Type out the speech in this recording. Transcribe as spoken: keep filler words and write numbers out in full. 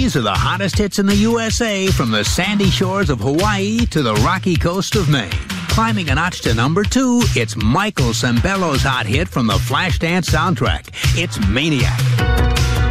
These are the hottest hits in the U S A, from the sandy shores of Hawaii to the rocky coast of Maine. Climbing a notch to number two, it's Michael Sembello's hot hit from the Flashdance soundtrack. It's Maniac.